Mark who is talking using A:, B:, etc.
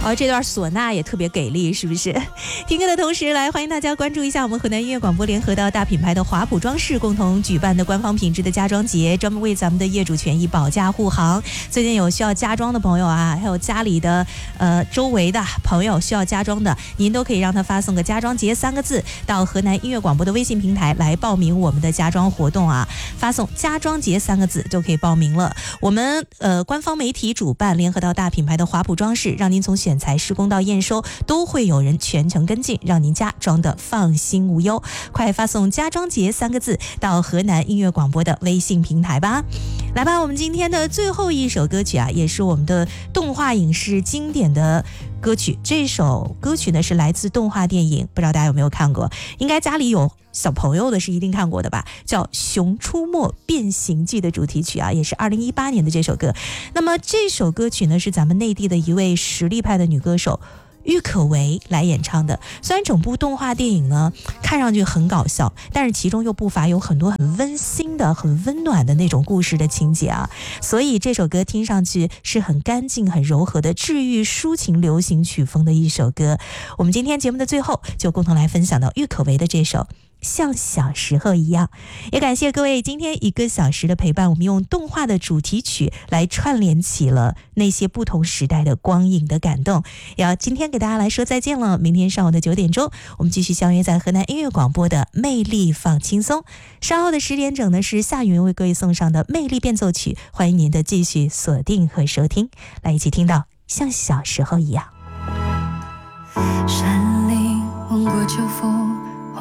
A: 这段唢呐也特别给力，是不是？听歌的同时，来欢迎大家关注一下我们河南音乐广播联合到大品牌的华普装饰共同举办的官方品质的家装节，专门为咱们的业主权益保驾护航。最近有需要家装的朋友啊，还有家里的周围的朋友需要家装的，您都可以让他发送个家装节3个字到河南音乐广播的微信平台来报名我们的家装活动啊，发送家装节3个字就可以报名了。我们官方媒体主办，联合到大品牌的华普装饰，让您从选材施工到验收都会有人全程跟进，让您家装的放心无忧。快发送家装节3个字到河南音乐广播的微信平台吧。来吧，我们今天的最后一首歌曲啊，也是我们的动画影视经典的歌曲。这首歌曲呢是来自动画电影，不知道大家有没有看过，应该家里有小朋友的是一定看过的吧，叫《熊出没变形记》的主题曲啊，也是2018年的这首歌。那么这首歌曲呢是咱们内地的一位实力派的女歌手郁可唯来演唱的。虽然整部动画电影呢看上去很搞笑，但是其中又不乏有很多很温馨的很温暖的那种故事的情节啊，所以这首歌听上去是很干净很柔和的治愈抒情流行曲风的一首歌。我们今天节目的最后就共同来分享到郁可唯的这首像小时候一样。也感谢各位今天1个小时的陪伴，我们用动画的主题曲来串联起了那些不同时代的光影的感动。也要今天给大家来说再见了，明天上午的9点钟我们继续相约在河南音乐广播的魅力放轻松。稍后的10点整呢是夏云为各位送上的魅力变奏曲，欢迎您的继续锁定和收听，来一起听到像小时候一样。
B: 山林望过秋风，